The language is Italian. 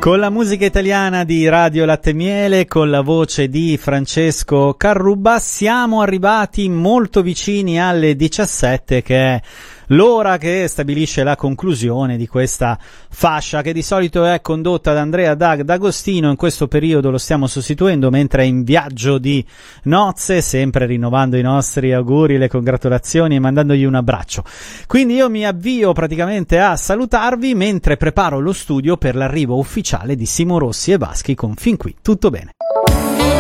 Con la musica italiana di Radio Latte Miele, con la voce di Francesco Carrubba, siamo arrivati molto vicini alle 17, che è l'ora che stabilisce la conclusione di questa fascia, che di solito è condotta da Andrea D'Agostino. In questo periodo lo stiamo sostituendo mentre è in viaggio di nozze, sempre rinnovando i nostri auguri, le congratulazioni e mandandogli un abbraccio. Quindi io mi avvio praticamente a salutarvi mentre preparo lo studio per l'arrivo ufficiale di Simo Rossi e Vaschi con Fin qui tutto bene.